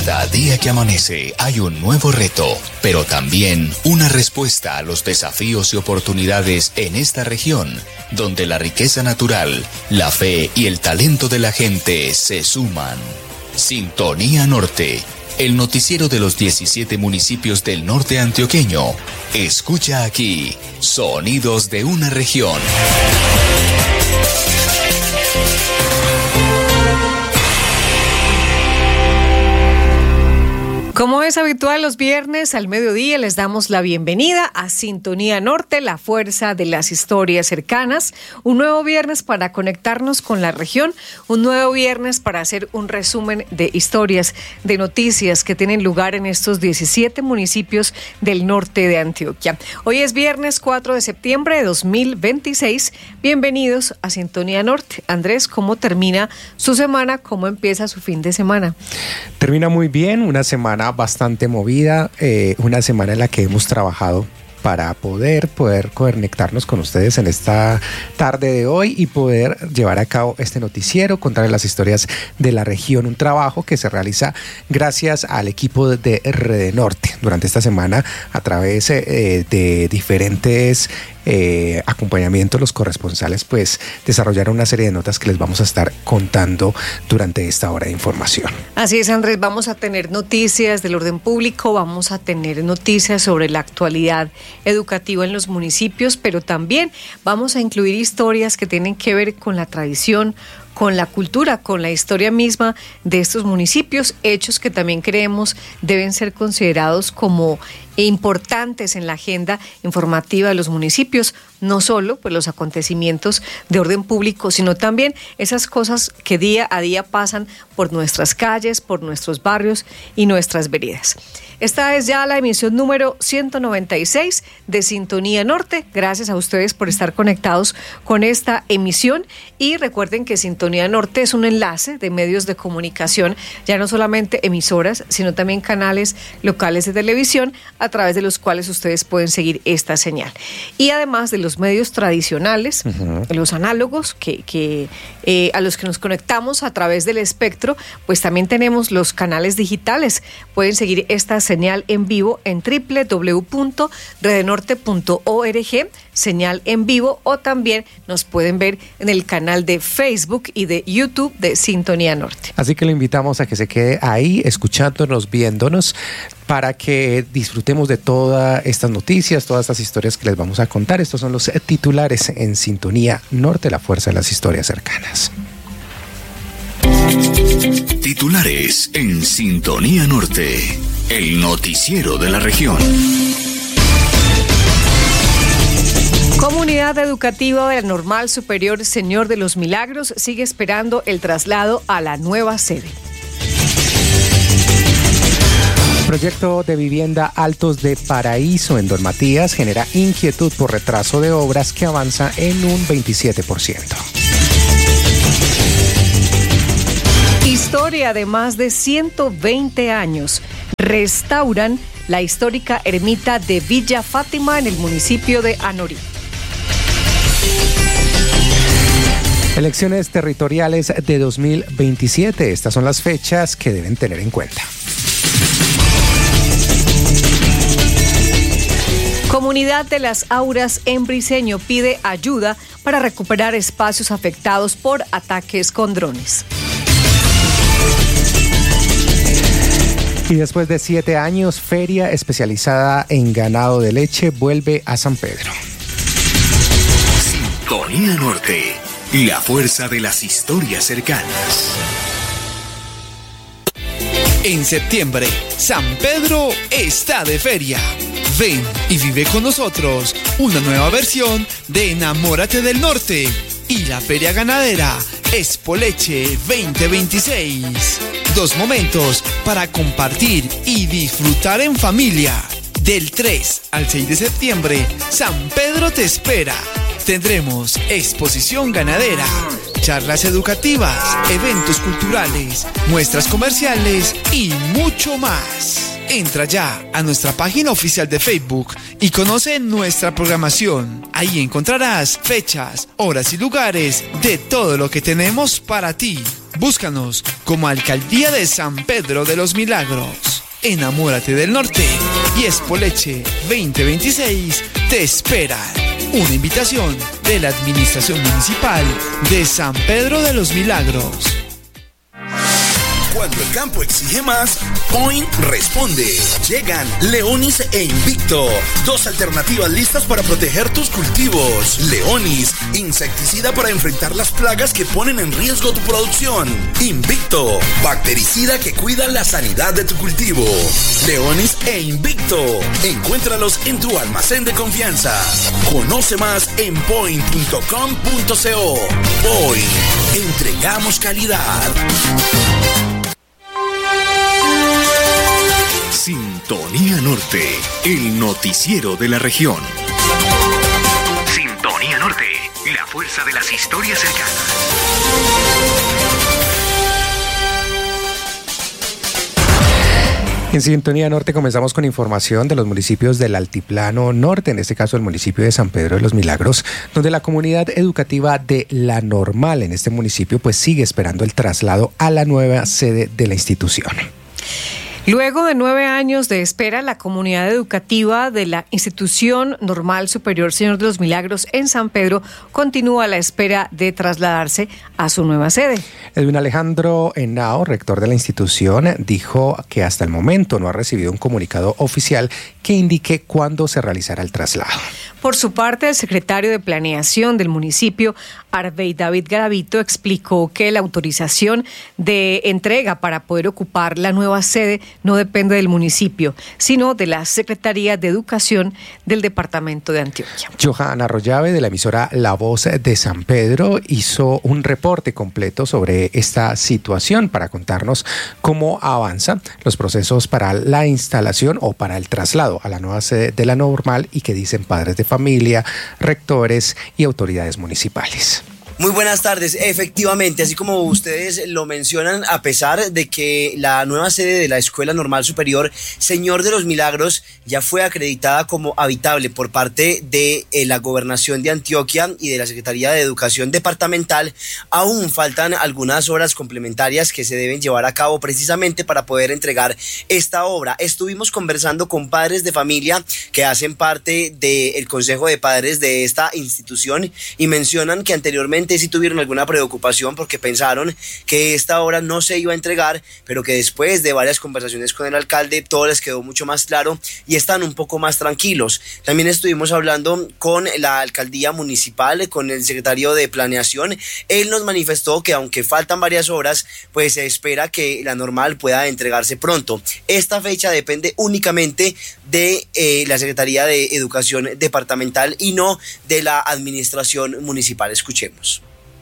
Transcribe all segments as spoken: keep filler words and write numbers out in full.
Cada día que amanece hay un nuevo reto, pero también una respuesta a los desafíos y oportunidades en esta región, donde la riqueza natural, la fe y el talento de la gente se suman. Sintonía Norte, el noticiero de los diecisiete municipios del norte antioqueño. Escucha aquí, sonidos de una región. Como es habitual los viernes al mediodía, les damos la bienvenida a Sintonía Norte, la fuerza de las historias cercanas. Un nuevo viernes para conectarnos con la región, un nuevo viernes para hacer un resumen de historias, de noticias que tienen lugar en estos diecisiete municipios del norte de Antioquia. Hoy es viernes cuatro de septiembre de dos mil veintiséis. Bienvenidos a Sintonía Norte. Andrés, ¿cómo termina su semana? ¿Cómo empieza su fin de semana? Termina muy bien, una semana bastante movida, eh, una semana en la que hemos trabajado para poder, poder conectarnos con ustedes en esta tarde de hoy y poder llevar a cabo este noticiero, contarles las historias de la región, un trabajo que se realiza gracias al equipo de Rede Norte. Durante esta semana, a través eh, de diferentes Eh, acompañamiento, los corresponsales pues desarrollaron una serie de notas que les vamos a estar contando durante esta hora de información. Así es, Andrés, vamos a tener noticias del orden público, vamos a tener noticias sobre la actualidad educativa en los municipios, pero también vamos a incluir historias que tienen que ver con la tradición, con la cultura, con la historia misma de estos municipios, hechos que también creemos deben ser considerados como importantes en la agenda informativa de los municipios, no solo pues los acontecimientos de orden público, sino también esas cosas que día a día pasan por nuestras calles, por nuestros barrios y nuestras veredas. Esta es ya la emisión número ciento noventa y seis de Sintonía Norte. Gracias a ustedes por estar conectados con esta emisión y recuerden que Sintonía Norte es un enlace de medios de comunicación, ya no solamente emisoras, sino también canales locales de televisión a través de los cuales ustedes pueden seguir esta señal. Y además de los medios tradicionales, uh-huh. los análogos que, que eh, a los que nos conectamos a través del espectro, pues también tenemos los canales digitales. Pueden seguir esta señal en vivo en doble u doble u doble u punto redenorte punto org, señal en vivo, o también nos pueden ver en el canal de Facebook y de YouTube de Sintonía Norte. Así que lo invitamos a que se quede ahí escuchándonos, viéndonos, para que disfrutemos de todas estas noticias, todas estas historias que les vamos a contar. Estos son los titulares en Sintonía Norte, la fuerza de las historias cercanas. Titulares en Sintonía Norte, el noticiero de la región. Comunidad Educativa de la Normal Superior Señor de los Milagros sigue esperando el traslado a la nueva sede. Proyecto de vivienda Altos de Paraíso en Don Matías genera inquietud por retraso de obras que avanza en un veintisiete por ciento. Historia de más de ciento veinte años. Restauran la histórica ermita de Villa Fátima en el municipio de Anorí. Elecciones territoriales de dos mil veintisiete. Estas son las fechas que deben tener en cuenta. Comunidad de las Auras en Briceño pide ayuda para recuperar espacios afectados por ataques con drones. Y después de siete años, feria especializada en ganado de leche vuelve a San Pedro. Sintonía Norte, la fuerza de las historias cercanas. En septiembre, San Pedro está de feria. Ven y vive con nosotros una nueva versión de Enamórate del Norte y la Feria Ganadera Expoleche veinte veintiséis. Dos momentos para compartir y disfrutar en familia. Del tres al seis de septiembre, San Pedro te espera. Tendremos exposición ganadera, charlas educativas, eventos culturales, muestras comerciales y mucho más. Entra ya a nuestra página oficial de Facebook y conoce nuestra programación. Ahí encontrarás fechas, horas y lugares de todo lo que tenemos para ti. Búscanos como Alcaldía de San Pedro de los Milagros. Enamórate del Norte y Expoleche veinte veintiséis te espera. Una invitación de la Administración Municipal de San Pedro de los Milagros. Cuando el campo exige más, Point responde. Llegan Leonis e Invicto, dos alternativas listas para proteger tus cultivos. Leonis, insecticida para enfrentar las plagas que ponen en riesgo tu producción. Invicto, bactericida que cuida la sanidad de tu cultivo. Leonis e Invicto, encuéntralos en tu almacén de confianza. Conoce más en point punto com punto co. Point, entregamos calidad. Sintonía Norte, el noticiero de la región. Sintonía Norte, la fuerza de las historias cercanas. En Sintonía Norte comenzamos con información de los municipios del Altiplano Norte, en este caso el municipio de San Pedro de los Milagros, donde la comunidad educativa de La Normal en este municipio pues sigue esperando el traslado a la nueva sede de la institución. Luego de nueve años de espera, la comunidad educativa de la Institución Normal Superior Señor de los Milagros en San Pedro continúa a la espera de trasladarse a su nueva sede. Edwin Alejandro Henao, rector de la institución, dijo que hasta el momento no ha recibido un comunicado oficial que indique cuándo se realizará el traslado. Por su parte, el secretario de Planeación del municipio, Arvey David Garavito, explicó que la autorización de entrega para poder ocupar la nueva sede no depende del municipio, sino de la Secretaría de Educación del Departamento de Antioquia. Johanna Arroyave, de la emisora La Voz de San Pedro, hizo un reporte completo sobre esta situación para contarnos cómo avanzan los procesos para la instalación o para el traslado a la nueva sede de La Normal y qué dicen padres de familia, rectores y autoridades municipales. Muy buenas tardes. Efectivamente, así como ustedes lo mencionan, a pesar de que la nueva sede de la Escuela Normal Superior Señor de los Milagros ya fue acreditada como habitable por parte de eh, la Gobernación de Antioquia y de la Secretaría de Educación Departamental, aún faltan algunas horas complementarias que se deben llevar a cabo precisamente para poder entregar esta obra. Estuvimos conversando con padres de familia que hacen parte del Consejo de Padres de esta institución y mencionan que anteriormente sí tuvieron alguna preocupación porque pensaron que esta obra no se iba a entregar, pero que después de varias conversaciones con el alcalde todo les quedó mucho más claro y están un poco más tranquilos. También estuvimos hablando con la alcaldía municipal, con el secretario de Planeación. Él nos manifestó que aunque faltan varias horas, pues se espera que la Normal pueda entregarse pronto. Esta fecha depende únicamente de eh, la Secretaría de Educación Departamental y no de la administración municipal. Escuchemos.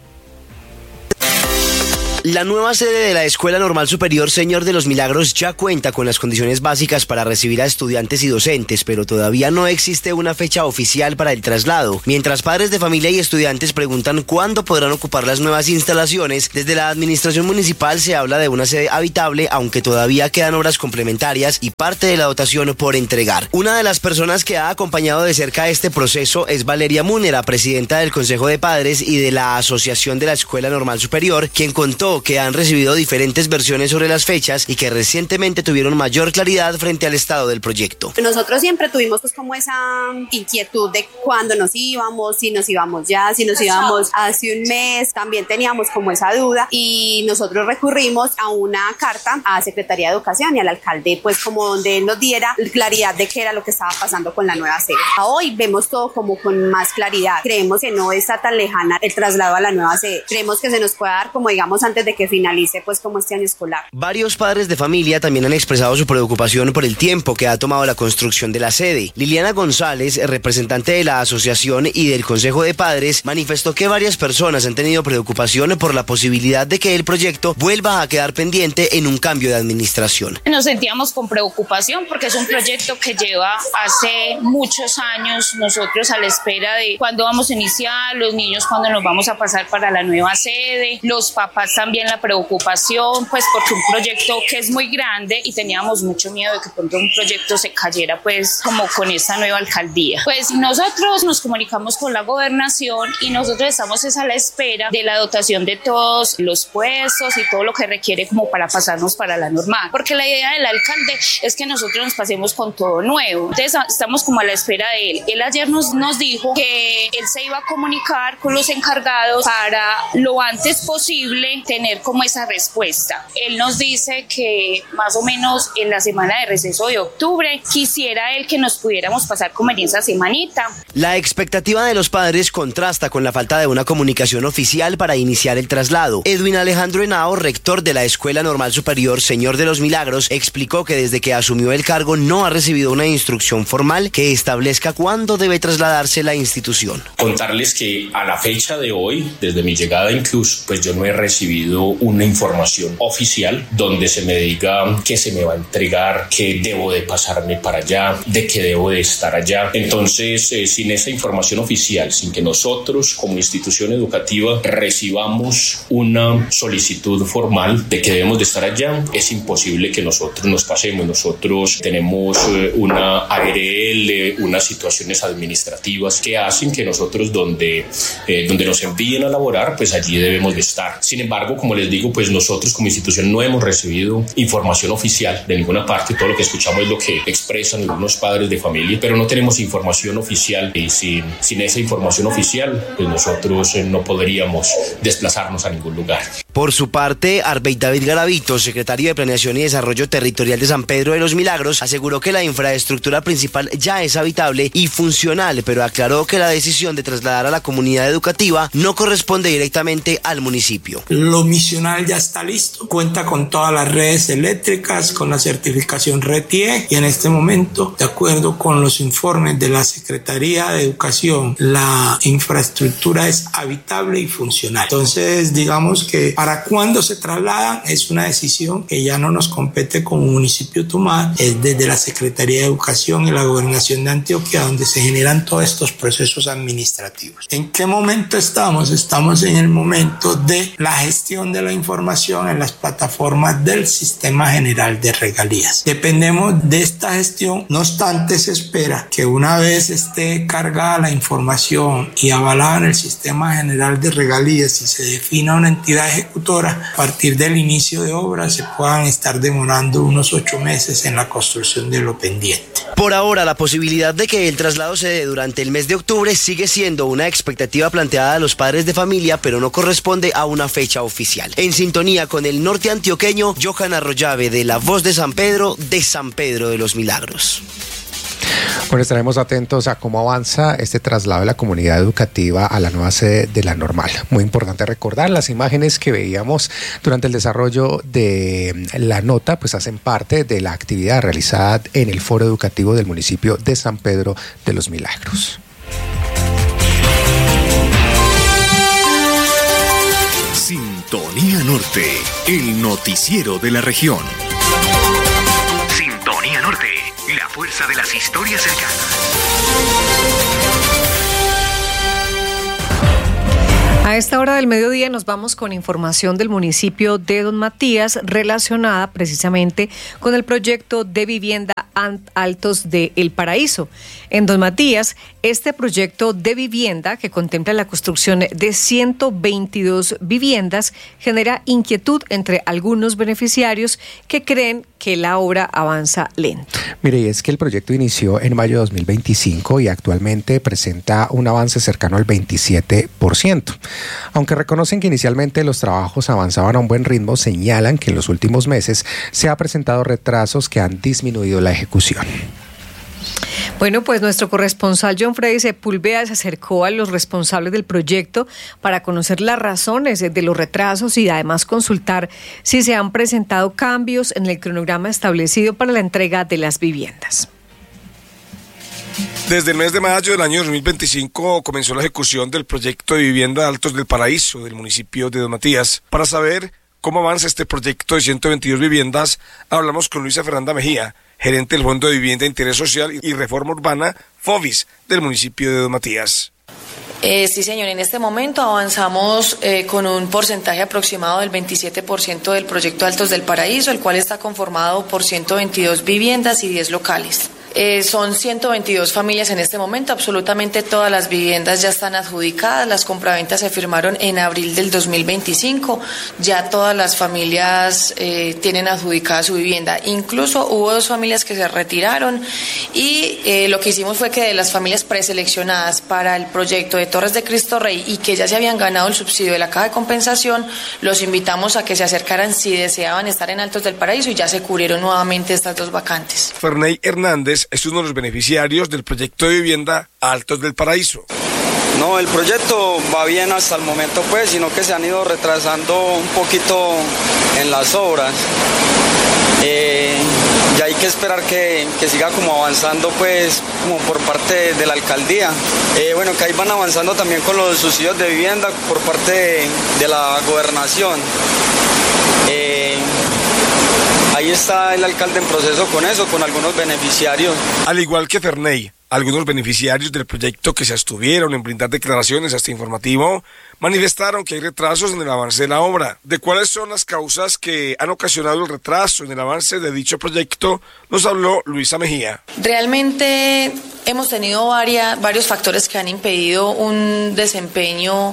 La nueva sede de la Escuela Normal Superior Señor de los Milagros ya cuenta con las condiciones básicas para recibir a estudiantes y docentes, pero todavía no existe una fecha oficial para el traslado. Mientras padres de familia y estudiantes preguntan cuándo podrán ocupar las nuevas instalaciones, desde la administración municipal se habla de una sede habitable, aunque todavía quedan obras complementarias y parte de la dotación por entregar. Una de las personas que ha acompañado de cerca este proceso es Valeria Múnera, presidenta del Consejo de Padres y de la Asociación de la Escuela Normal Superior, quien contó que han recibido diferentes versiones sobre las fechas y que recientemente tuvieron mayor claridad frente al estado del proyecto. Nosotros siempre tuvimos pues como esa inquietud de cuándo nos íbamos, si nos íbamos ya, si nos íbamos hace un mes, también teníamos como esa duda y nosotros recurrimos a una carta a Secretaría de Educación y al alcalde pues como donde él nos diera claridad de qué era lo que estaba pasando con la nueva sede. Hoy vemos todo como con más claridad, creemos que no está tan lejana el traslado a la nueva sede, creemos que se nos puede dar como digamos antes de que finalice pues como este año escolar. Varios padres de familia también han expresado su preocupación por el tiempo que ha tomado la construcción de la sede. Liliana González, representante de la asociación y del Consejo de Padres, manifestó que varias personas han tenido preocupación por la posibilidad de que el proyecto vuelva a quedar pendiente en un cambio de administración. Nos sentíamos con preocupación porque es un proyecto que lleva hace muchos años nosotros a la espera de cuándo vamos a iniciar, los niños cuándo nos vamos a pasar para la nueva sede, los papás también también la preocupación, pues porque un proyecto que es muy grande y teníamos mucho miedo de que pronto un proyecto se cayera pues como con esta nueva alcaldía. Pues nosotros nos comunicamos con la gobernación y nosotros estamos es a la espera de la dotación de todos los puestos y todo lo que requiere como para pasarnos para la normal, porque la idea del alcalde es que nosotros nos pasemos con todo nuevo. Entonces estamos como a la espera de él. Él ayer nos, nos dijo que él se iba a comunicar con los encargados para lo antes posible tener como esa respuesta. Él nos dice que más o menos en la semana de receso de octubre quisiera él que nos pudiéramos pasar como en esa semanita. La expectativa de los padres contrasta con la falta de una comunicación oficial para iniciar el traslado. Edwin Alejandro Henao, rector de la Escuela Normal Superior Señor de los Milagros, explicó que desde que asumió el cargo no ha recibido una instrucción formal que establezca cuándo debe trasladarse la institución. Contarles que a la fecha de hoy, desde mi llegada incluso, pues yo no he recibido una información oficial donde se me diga que se me va a entregar, que debo de pasarme para allá, de que debo de estar allá. Entonces, eh, sin esa información oficial, sin que nosotros como institución educativa recibamos una solicitud formal de que debemos de estar allá, es imposible que nosotros nos pasemos. Nosotros tenemos eh, una A R L, unas situaciones administrativas que hacen que nosotros donde, eh, donde nos envíen a laborar, pues allí debemos de estar. Sin embargo, como les digo, pues nosotros como institución no hemos recibido información oficial de ninguna parte. Todo lo que escuchamos es lo que expresan algunos padres de familia, pero no tenemos información oficial y sin, sin esa información oficial, pues nosotros eh, no podríamos desplazarnos a ningún lugar. Por su parte, Arbey David Garavito, secretario de Planeación y Desarrollo Territorial de San Pedro de los Milagros, aseguró que la infraestructura principal ya es habitable y funcional, pero aclaró que la decisión de trasladar a la comunidad educativa no corresponde directamente al municipio. Lo misional ya está listo, cuenta con todas las redes eléctricas, con la certificación R E T I E, y en este momento, de acuerdo con los informes de la Secretaría de Educación, la infraestructura es habitable y funcional. Entonces, digamos que para cuándo se trasladan es una decisión que ya no nos compete como municipio tomar, es desde la Secretaría de Educación y la Gobernación de Antioquia donde se generan todos estos procesos administrativos. ¿En qué momento estamos? Estamos en el momento de la gestión de la información en las plataformas del Sistema General de Regalías. Dependemos de esta gestión, no obstante se espera que una vez esté cargada la información y avalada en el Sistema General de Regalías y se defina una entidad ejecutora, a partir del inicio de obras se puedan estar demorando unos ocho meses en la construcción de lo pendiente. Por ahora, la posibilidad de que el traslado se dé durante el mes de octubre sigue siendo una expectativa planteada a los padres de familia, pero no corresponde a una fecha oficial. En sintonía con el norte antioqueño, Johan Arroyave, de La Voz de San Pedro, de San Pedro de los Milagros. Bueno, estaremos atentos a cómo avanza este traslado de la comunidad educativa a la nueva sede de la Normal. Muy importante recordar, las imágenes que veíamos durante el desarrollo de la nota, pues hacen parte de la actividad realizada en el foro educativo del municipio de San Pedro de los Milagros. Sintonía Norte, el noticiero de la región. Sintonía Norte, la fuerza de las historias cercanas. A esta hora del mediodía nos vamos con información del municipio de Don Matías relacionada precisamente con el proyecto de vivienda Altos de El Paraíso. En Don Matías, este proyecto de vivienda que contempla la construcción de ciento veintidós viviendas genera inquietud entre algunos beneficiarios que creen que la obra avanza lento. Mire, y es que el proyecto inició en mayo de dos mil veinticinco y actualmente presenta un avance cercano al veintisiete por ciento. Aunque reconocen que inicialmente los trabajos avanzaban a un buen ritmo, señalan que en los últimos meses se ha presentado retrasos que han disminuido la ejecución. Bueno, pues nuestro corresponsal John Freddy Sepúlveda se acercó a los responsables del proyecto para conocer las razones de los retrasos y además consultar si se han presentado cambios en el cronograma establecido para la entrega de las viviendas. Desde el mes de mayo del año dos mil veinticinco comenzó la ejecución del proyecto de vivienda Altos del Paraíso del municipio de Don Matías. Para saber cómo avanza este proyecto de ciento veintidós viviendas, hablamos con Luisa Fernanda Mejía, gerente del Fondo de Vivienda de Interés Social y Reforma Urbana, FOVIS, del municipio de Don Matías. Eh, sí, señor, en este momento avanzamos eh, con un porcentaje aproximado del veintisiete por ciento del proyecto Altos del Paraíso, el cual está conformado por ciento veintidós viviendas y diez locales. Eh, son ciento veintidós familias en este momento, absolutamente todas las viviendas ya están adjudicadas, las compraventas se firmaron en abril del dos mil veinticinco, ya todas las familias eh, tienen adjudicada su vivienda, incluso hubo dos familias que se retiraron y eh, lo que hicimos fue que de las familias preseleccionadas para el proyecto de Torres de Cristo Rey y que ya se habían ganado el subsidio de la Caja de Compensación, los invitamos a que se acercaran si deseaban estar en Altos del Paraíso y ya se cubrieron nuevamente estas dos vacantes. Ferney Hernández es uno de los beneficiarios del proyecto de vivienda Altos del Paraíso. No, el proyecto va bien hasta el momento, pues, sino que se han ido retrasando un poquito en las obras. Eh, ya hay que esperar que, que siga como avanzando, pues, como por parte de la alcaldía. Eh, bueno, que ahí van avanzando también con los subsidios de vivienda por parte de, de la gobernación. Eh, Ahí está el alcalde en proceso con eso, con algunos beneficiarios. Al igual que Ferney, algunos beneficiarios del proyecto que se abstuvieron en brindar declaraciones a este informativo manifestaron que hay retrasos en el avance de la obra. ¿De cuáles son las causas que han ocasionado el retraso en el avance de dicho proyecto? Nos habló Luisa Mejía. Realmente hemos tenido varias, varios factores que han impedido un desempeño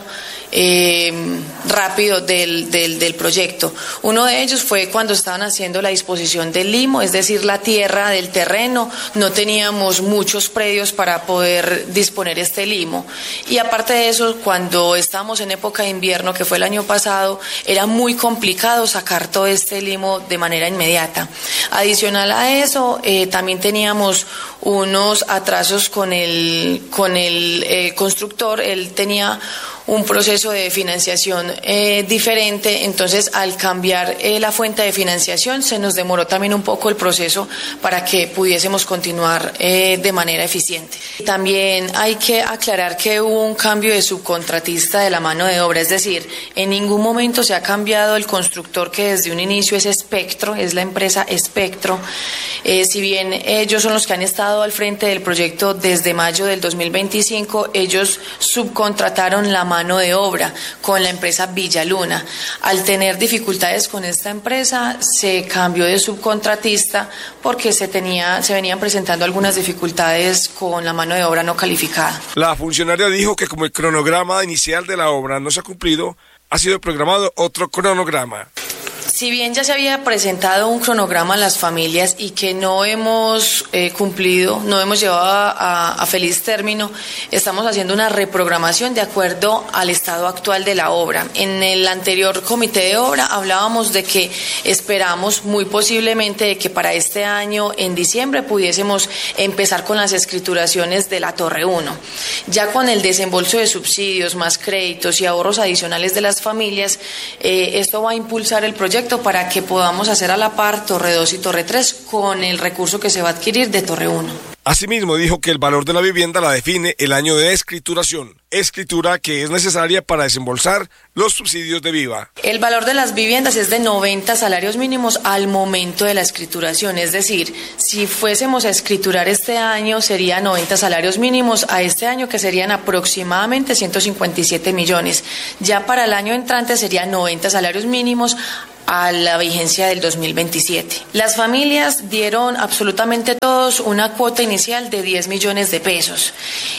eh, rápido del, del, del proyecto. Uno de ellos fue cuando estaban haciendo la disposición del limo, es decir, la tierra del terreno. No teníamos muchos predios para poder disponer este limo. Y aparte de eso, cuando estábamos en época de invierno, que fue el año pasado, era muy complicado sacar todo este limo de manera inmediata. Adicional a eso, eh, también teníamos unos atrasos con el, con el eh, constructor. Él tenía un proceso de financiación eh, diferente, entonces al cambiar eh, la fuente de financiación se nos demoró también un poco el proceso para que pudiésemos continuar eh, de manera eficiente. También hay que aclarar que hubo un cambio de subcontratista de la mano de obra, es decir, en ningún momento se ha cambiado el constructor, que desde un inicio es Espectro, es la empresa Espectro. Eh, si bien ellos son los que han estado al frente del proyecto desde mayo del dos mil veinticinco, ellos subcontrataron la mano mano de obra con la empresa Villaluna. Al tener dificultades con esta empresa, se cambió de subcontratista porque se tenía, se venían presentando algunas dificultades con la mano de obra no calificada. La funcionaria dijo que como el cronograma inicial de la obra no se ha cumplido, ha sido programado otro cronograma. Si bien ya se había presentado un cronograma a las familias y que no hemos eh, cumplido, no hemos llevado a, a, a feliz término, estamos haciendo una reprogramación de acuerdo al estado actual de la obra. En el anterior comité de obra hablábamos de que esperamos muy posiblemente de que para este año, en diciembre, pudiésemos empezar con las escrituraciones de la Torre uno. Ya con el desembolso de subsidios, más créditos y ahorros adicionales de las familias, eh, esto va a impulsar el proyecto para que podamos hacer a la par Torre dos y Torre tres con el recurso que se va a adquirir de Torre uno. Asimismo, dijo que el valor de la vivienda la define el año de escrituración, escritura que es necesaria para desembolsar los subsidios de Viva. El valor de las viviendas es de noventa salarios mínimos al momento de la escrituración, es decir, si fuésemos a escriturar este año sería noventa salarios mínimos a este año, que serían aproximadamente ciento cincuenta y siete millones. Ya para el año entrante serían noventa salarios mínimos a la vigencia del dos mil veintisiete. Las familias dieron absolutamente todos una cuota inicial de diez millones de pesos.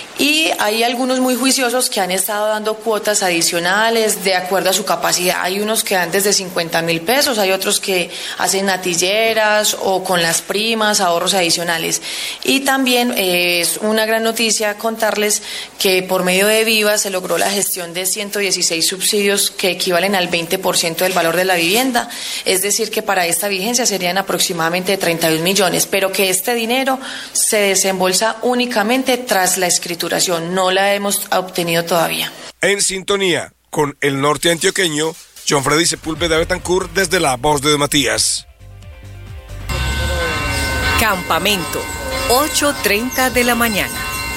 Y hay algunos muy juiciosos que han estado dando cuotas adicionales de acuerdo a su capacidad. Hay unos que dan desde cincuenta mil pesos, hay otros que hacen natilleras o con las primas, ahorros adicionales. Y también eh, es una gran noticia contarles que por medio de Viva se logró la gestión de ciento dieciséis subsidios que equivalen al veinte por ciento del valor de la vivienda. Es decir, que para esta vigencia serían aproximadamente treinta y un millones, pero que este dinero se desembolsa únicamente tras la escritura. No la hemos obtenido todavía. En sintonía con el norte antioqueño, John Freddy Sepúlveda Betancourt desde La Voz de Matías. Campamento, ocho treinta de la mañana.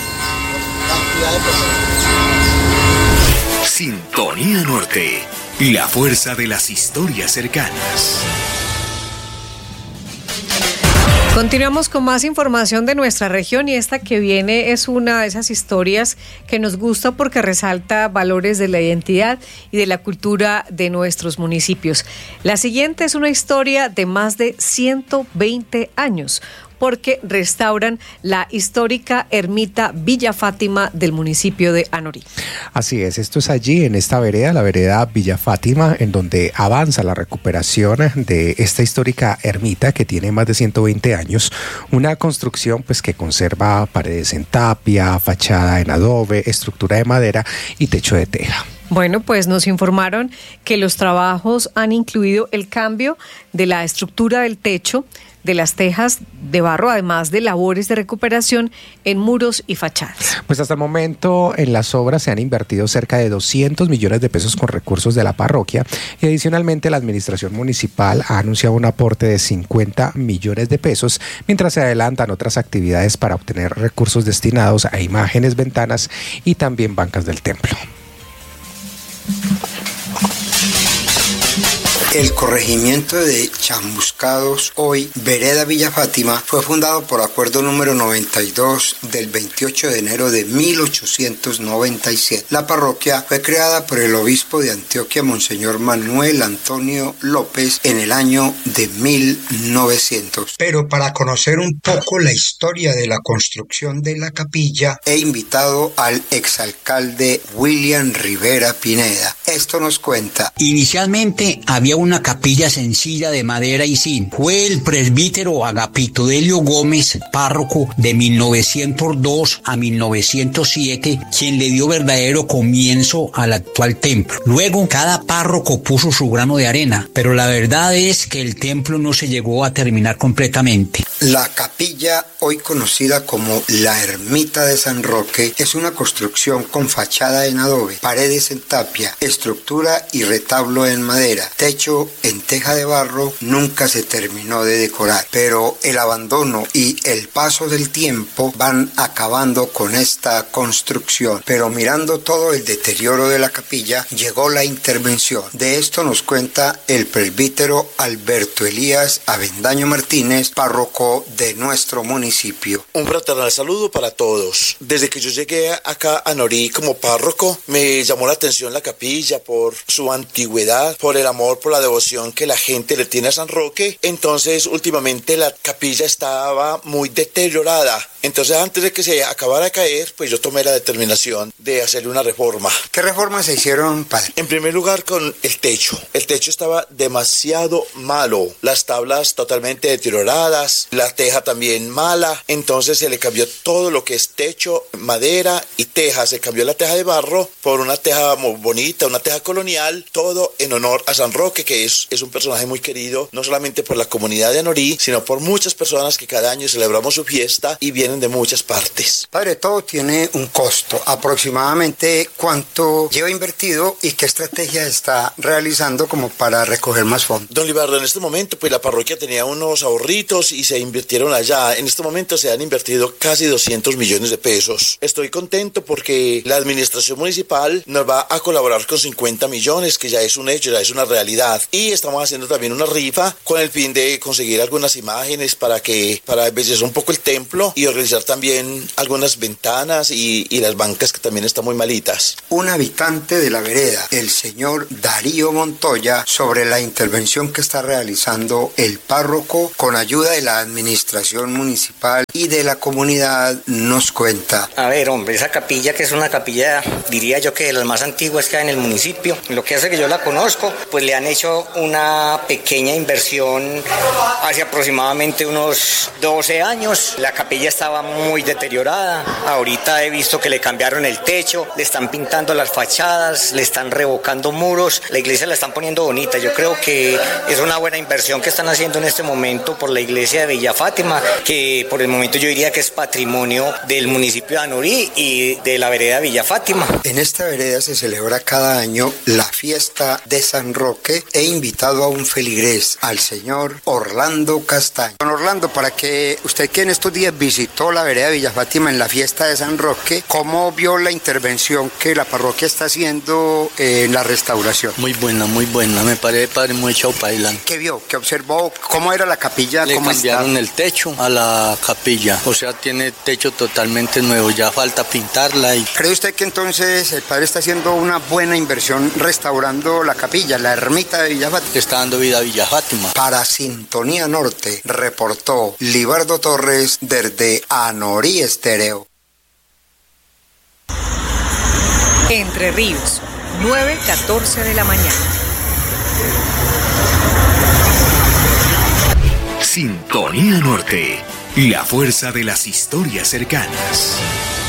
Sintonía Norte, la fuerza de las historias cercanas. Continuamos con más información de nuestra región y esta que viene es una de esas historias que nos gusta porque resalta valores de la identidad y de la cultura de nuestros municipios. La siguiente es una historia de más de ciento veinte años porque restauran la histórica ermita Villa Fátima del municipio de Anorí. Así es, esto es allí en esta vereda, la vereda Villa Fátima, en donde avanza la recuperación de esta histórica ermita que tiene más de ciento veinte años, una construcción pues que conserva paredes en tapia, fachada en adobe, estructura de madera y techo de teja. Bueno, pues nos informaron que los trabajos han incluido el cambio de la estructura del techo, de las tejas de barro, además de labores de recuperación en muros y fachadas. Pues hasta el momento en las obras se han invertido cerca de doscientos millones de pesos con recursos de la parroquia y adicionalmente la administración municipal ha anunciado un aporte de cincuenta millones de pesos, mientras se adelantan otras actividades para obtener recursos destinados a imágenes, ventanas y también bancas del templo. El corregimiento de Chamuscados, hoy Vereda Villa Fátima, fue fundado por acuerdo número noventa y dos del veintiocho de enero de mil ochocientos noventa y siete. La parroquia fue creada por el obispo de Antioquia, Monseñor Manuel Antonio López, en el año de mil novecientos. Pero para conocer un poco la historia de la construcción de la capilla, he invitado al exalcalde William Rivera Pineda. Esto nos cuenta. Inicialmente había una capilla sencilla de madera y zinc. Fue el presbítero Agapito Delio Gómez, párroco de mil novecientos dos a mil novecientos siete, quien le dio verdadero comienzo al actual templo. Luego, cada párroco puso su grano de arena, pero la verdad es que el templo no se llegó a terminar completamente. La capilla, hoy conocida como la Ermita de San Roque, es una construcción con fachada en adobe, paredes en tapia, estructura y retablo en madera, techo en teja de barro. Nunca se terminó de decorar, pero el abandono y el paso del tiempo van acabando con esta construcción. Pero mirando todo el deterioro de la capilla, llegó la intervención. De esto nos cuenta el presbítero Alberto Elías Avendaño Martínez, párroco de nuestro municipio. Un fraternal saludo para todos. Desde que yo llegué acá a Anorí como párroco, me llamó la atención la capilla por su antigüedad, por el amor, por la devoción que la gente le tiene a San Roque. Entonces, últimamente la capilla estaba muy deteriorada. Entonces, antes de que se acabara de caer, pues yo tomé la determinación de hacerle una reforma. ¿Qué reformas se hicieron, padre? En primer lugar, con el techo. El techo estaba demasiado malo. Las tablas totalmente deterioradas, la teja también mala. Entonces se le cambió todo lo que es techo, madera y teja. Se cambió la teja de barro por una teja muy bonita, una teja colonial, todo en honor a San Roque, que es, es un personaje muy querido, no solamente por la comunidad de Anorí, sino por muchas personas que cada año celebramos su fiesta y vienen de muchas partes. Padre, todo tiene un costo. Aproximadamente, ¿cuánto lleva invertido y qué estrategia está realizando como para recoger más fondos? Don Libardo, en este momento, pues la parroquia tenía unos ahorritos y se invirtieron allá. En este momento se han invertido casi doscientos millones de pesos. Estoy contento porque la administración municipal nos va a colaborar con cincuenta millones, que ya es un hecho, ya es una realidad. Y estamos haciendo también una rifa con el fin de conseguir algunas imágenes para que, para embellecer un poco el templo y realizar también algunas ventanas y, y las bancas que también están muy malitas. Un habitante de la vereda, el señor Darío Montoya, sobre la intervención que está realizando el párroco con ayuda de la administración municipal y de la comunidad, nos cuenta. A ver, hombre, esa capilla, que es una capilla, diría yo que de las más antiguas que hay en el municipio, lo que hace que yo la conozco, pues le han hecho una pequeña inversión hace aproximadamente unos doce años. La capilla estaba muy deteriorada. Ahorita he visto que le cambiaron el techo, le están pintando las fachadas, le están revocando muros, la iglesia la están poniendo bonita. Yo creo que es una buena inversión que están haciendo en este momento por la iglesia de Villa Fátima, que por el momento momento yo diría que es patrimonio del municipio de Anorí y de la vereda Villa Fátima. En esta vereda se celebra cada año la fiesta de San Roque. He invitado a un feligrés, al señor Orlando Castaño. Don Orlando, para que usted que en estos días visitó la vereda Villa Fátima en la fiesta de San Roque, ¿cómo vio la intervención que la parroquia está haciendo en la restauración? Muy buena, muy buena. Me parece padre muy echado para adelante. ¿Qué vio? ¿Qué observó? ¿Cómo era la capilla? Le ¿Cómo cambiaron está? el techo a la capilla. O sea, tiene techo totalmente nuevo. Ya falta pintarla. Y... ¿Cree usted que entonces el padre está haciendo una buena inversión restaurando la capilla, la ermita de Villa Fátima? Está dando vida a Villa Fátima. Para Sintonía Norte, reportó Libardo Torres desde Anorí Estéreo. Entre Ríos, nueve catorce de la mañana. Sintonía Norte, la fuerza de las historias cercanas.